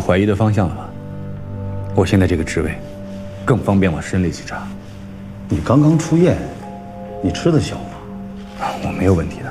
怀疑的方向了吧？我现在这个职位，更方便我身力去查。 你刚刚出院，你吃得消吗？ 我没有问题的。